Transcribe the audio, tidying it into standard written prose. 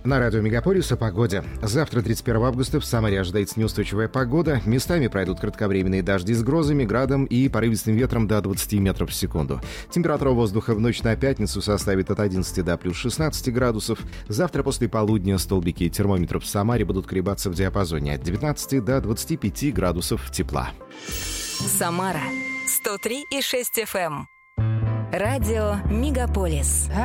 На радио Мегаполис о погоде. Завтра, 31 августа, в Самаре ожидается неустойчивая погода. Местами пройдут кратковременные дожди с грозами, градом и порывистым ветром до 20 метров в секунду. Температура воздуха в ночь на пятницу составит от 11 до плюс 16 градусов. Завтра после полудня столбики термометров в Самаре будут колебаться в диапазоне от 19 до 25 градусов тепла. Самара 103,6 FM. Радио Мегаполис.